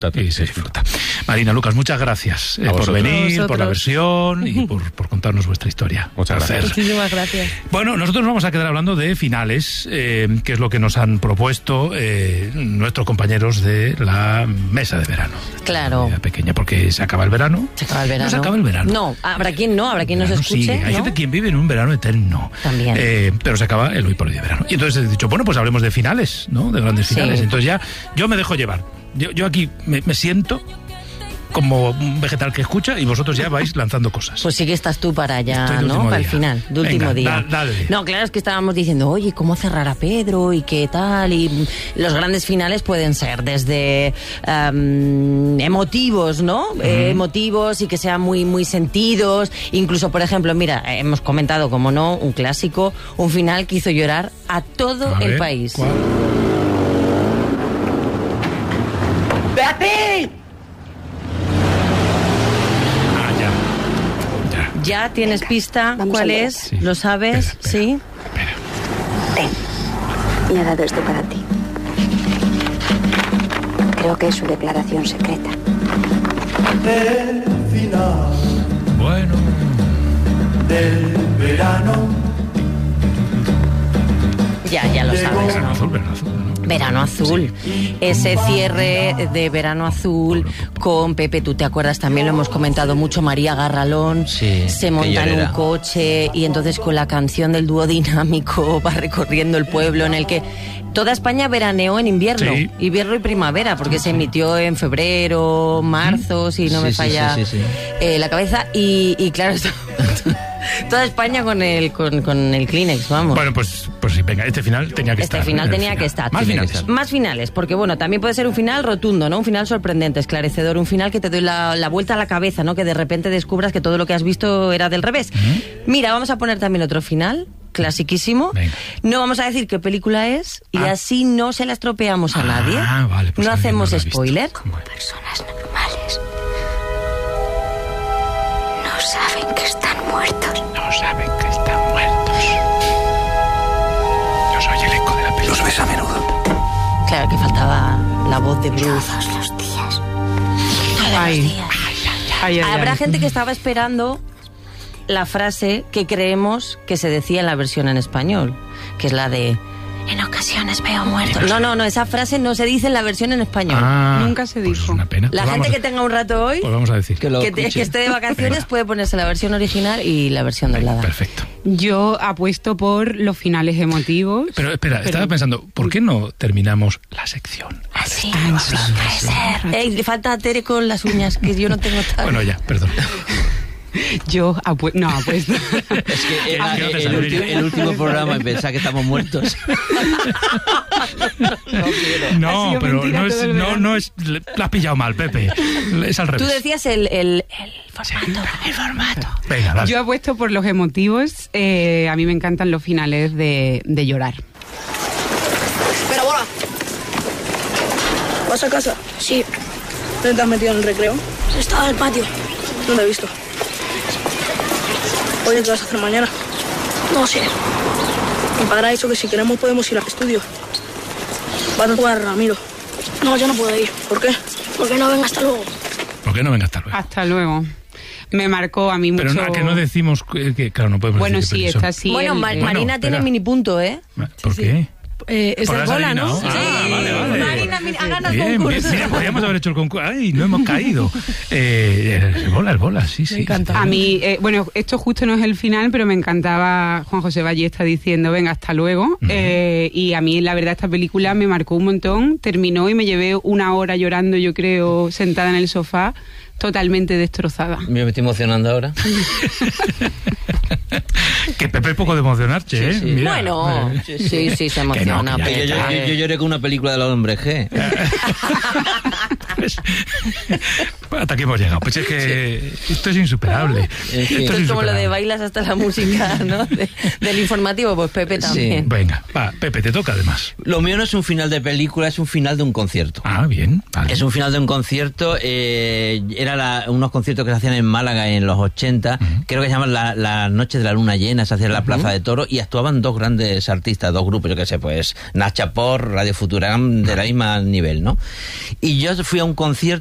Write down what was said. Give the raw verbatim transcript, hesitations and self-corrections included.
y se disfruta. Marina, Lucas, muchas gracias eh, por venir, por la versión y por, por contarnos vuestra historia. Muchas gracias. Muchísimas gracias. Bueno, nosotros vamos a quedar hablando de finales, eh, que es lo que nos han propuesto eh, nuestros compañeros de la mesa de verano. Claro. La pequeña, porque se acaba el verano. Se acaba el verano. No se acaba el verano. No, habrá quien no, habrá quien nos escuche. Sí, hay ¿no? gente quien vive en un verano eterno. También. Eh, pero se acaba el hoy por hoy de verano. Y entonces he dicho, bueno, pues hablemos de finales, ¿no? De grandes finales. Sí. Entonces ya, yo me dejo llevar. Yo, yo aquí me, me siento como un vegetal que escucha y vosotros ya vais lanzando cosas. Pues sí que estás tú para allá, Estoy de ¿no? último Para el día. final, de último Venga, día. da- dale. No, claro, es que estábamos diciendo, oye, ¿cómo cerrar a Pedro? ¿Y qué tal? Y los grandes finales pueden ser desde um, emotivos, ¿no? Uh-huh. Eh, emotivos y que sean muy, muy sentidos. Incluso, por ejemplo, mira, hemos comentado, como no, un clásico, un final que hizo llorar a todo A el ver, país. ¿cuál? ¡Beatriz! Ah, ya. Ya. ¿Ya tienes pista? vamos ¿Cuál allá. es? Sí. ¿Lo sabes? Espera, espera. ¿Sí? Espera. Ten. Me ha dado esto para ti. Creo que es su declaración secreta. El final Bueno. del verano. Ya, ya lo sabes, Verano ¿no? azul, verano azul, ¿no? Verano Azul, ese cierre de Verano Azul con Pepe, tú te acuerdas, también lo hemos comentado mucho, María Garralón, Sí, se qué monta en un llorera. coche y entonces con la canción del dúo dinámico va recorriendo el pueblo en el que toda España veraneó en invierno, Sí. invierno y primavera, porque se emitió en febrero, marzo, si no Sí, me sí, falla sí, sí, sí. eh, la cabeza, y, y claro, esto- toda España con el, con, con el Kleenex, vamos. Bueno, pues, pues sí, venga, este final tenía que Este estar. final el tenía que estar. Más Tiene que finales. estar. Más finales, porque bueno, también puede ser un final rotundo, ¿no? Un final sorprendente, esclarecedor, un final que te doy la, la vuelta a la cabeza, ¿no? Que de repente descubras que todo lo que has visto era del revés. ¿Mm? Mira, vamos a poner también otro final, clasiquísimo. Venga. No vamos a decir qué película es y Ah. así no se la estropeamos a Ah, nadie. vale, pues no alguien hacemos no lo ha visto. spoiler. Bueno. Personas normales no saben que están muertos. No saben que están muertos. Yo soy el eco de la película. Los ves a menudo. Claro que faltaba la voz de Bruce. Todos los días. Todos Ay. los días. Ay, ay, Habrá ay. gente que estaba esperando la frase que creemos que se decía en la versión en español, que es la de en ocasiones veo muertos. No, no, no, esa frase no se dice en la versión en español. Ah, Nunca se pues es dijo. una pena. La Pues gente vamos que tenga un rato hoy, a- Pues vamos a decir. Que lo que, te- escuche. que esté de vacaciones, puede ponerse la versión original y la versión doblada. Perfecto. Yo apuesto por los finales emotivos. Pero espera, estaba pensando, ¿por qué no terminamos la sección? Así, Ah, sí. puede ser. Ey, le falta a Tere con las uñas, que yo no tengo tal. Bueno, ya, perdón. Yo apuesto. No, apuesto. Es que era Ah, que no te el, sale, ulti- Miriam. el último programa y pensaba que estamos muertos. No, Ha sido pero mentira no es, todo el no, verano. no es, le- la has pillado mal, Pepe. Es al Tú revés. decías el, el, el formato. El formato. Venga, dale. Yo apuesto por los emotivos. Eh, a mí me encantan los finales de, de llorar. Espera, bola. ¿Vas a casa? Sí. ¿Dónde te has metido en el recreo? Estaba en el patio. No lo he visto. Oye, ¿qué vas a hacer mañana? No sé. Mi padre ha dicho que si queremos podemos ir al estudio. Va a tatuar a Ramiro. No, yo no puedo ir. ¿Por qué? Porque no venga hasta luego. ¿Por qué no venga hasta luego? Hasta luego. Me marcó a mí mucho. Pero no, que no decimos que, que- claro, no podemos Bueno, decir sí, que está así. Bueno, el- Ma- el- Marina Bueno, tiene espera. mini punto, ¿eh? ¿Por qué? Eh, es Por de las bola, ¿no? adivinado. Ah, vale, vale. Marina, mira, ha ganado el Bien, bien. concurso. Mira, podríamos haber hecho el concurso. ¡Ay, no hemos caído! Eh, el bola, el bola, sí, sí. Me encanta. A mí, eh, bueno, esto justo no es el final, pero me encantaba Juan José Ballesta diciendo, venga, hasta luego. Eh, y a mí, la verdad, esta película me marcó un montón. Terminó y me llevé una hora llorando, yo creo, sentada en el sofá, totalmente destrozada. Me estoy emocionando ahora. Que Pepe es poco de emocionarse, ¿eh? Sí, sí. Mira, Bueno, eh, sí, sí, se emociona. que no, que Yo, ya, Pepe. yo- yo- yo lloré con una película de los hombres G. pues, Hasta aquí hemos llegado. Pues es que esto es insuperable. En fin. Esto Esto es como lo de insuperable. bailas hasta la música, ¿no? De- del informativo, pues Pepe también. Venga, va, Pepe, te toca además. Lo mío no es un final de película, es un final de un concierto. Ah, bien. Vale. Es un final de un concierto, eh, era la- unos conciertos que se hacían en Málaga en los ochenta, Uh-huh. creo que se llaman la- las noches de la luna llena, se hacía en la Plaza de Toros y actuaban dos grandes artistas, dos grupos, yo qué sé, pues Nacha Por, Radio Futuram, de la misma nivel, ¿no? Y yo fui a un concierto